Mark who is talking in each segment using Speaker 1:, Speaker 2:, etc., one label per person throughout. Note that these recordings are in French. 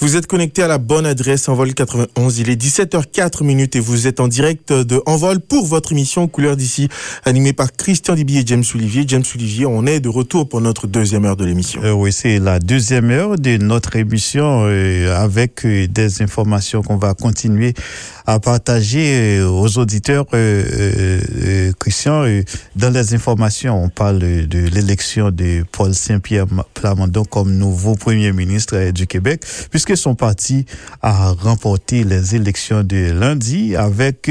Speaker 1: Vous êtes connecté à la bonne adresse Envol 91. Il est 17h04 et vous êtes en direct de Envol pour votre émission Couleurs d'ici, animée par Christian Dibi et James Olivier. James Olivier, on est de retour pour notre deuxième heure de l'émission.
Speaker 2: Oui, c'est la deuxième heure de notre émission avec des informations qu'on va continuer à partager aux auditeurs. Christian, dans les informations, on parle de l'élection de Paul Saint-Pierre Plamondon comme nouveau premier ministre du Québec, puisque son parti a remporté les élections de lundi avec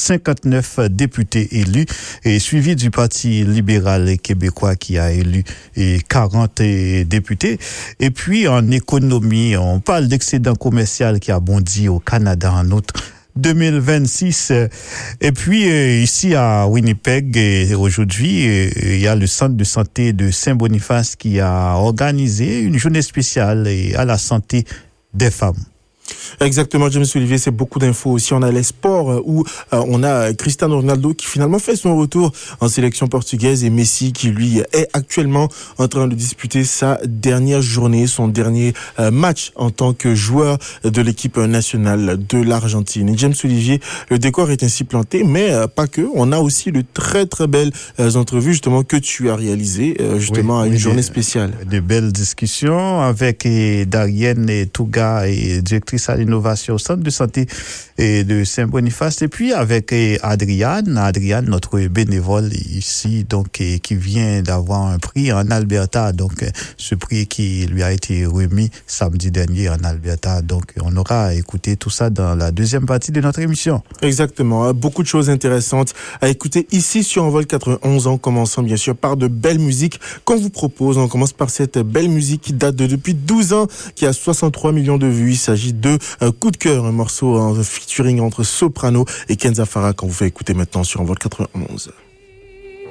Speaker 2: 59 députés élus, et suivi du Parti libéral québécois qui a élu 40 députés. Et puis en économie, on parle d'excédent commercial qui a bondi au Canada en août 2026. Et puis ici à Winnipeg, aujourd'hui, il y a le centre de santé de Saint-Boniface qui a organisé une journée spéciale à la santé des femmes.
Speaker 1: Exactement, James Olivier, c'est beaucoup d'infos aussi. On a les sports où on a Cristiano Ronaldo qui finalement fait son retour en sélection portugaise, et Messi qui lui est actuellement en train de disputer sa dernière journée, son dernier match en tant que joueur de l'équipe nationale de l'Argentine. Et James Olivier, le décor est ainsi planté, mais pas que. On a aussi de très très belles entrevues justement que tu as réalisées justement à une journée spéciale.
Speaker 2: De belles discussions avec Darienne Touga, directrice à l'innovation au centre de santé de Saint-Boniface, et puis avec Adriane, notre bénévole ici, donc qui vient d'avoir un prix en Alberta, donc ce prix qui lui a été remis samedi dernier en Alberta. Donc on aura écouté tout ça dans la deuxième partie de notre émission.
Speaker 1: Exactement, beaucoup de choses intéressantes à écouter ici sur Envol 91, en commençant bien sûr par de belles musiques qu'on vous propose. On commence par cette belle musique qui date de depuis 12 ans, qui a 63 millions de vues. Il s'agit de Coup de cœur, un morceau en featuring entre Soprano et Kenza Farah qu'on vous fait écouter maintenant sur Envol 91.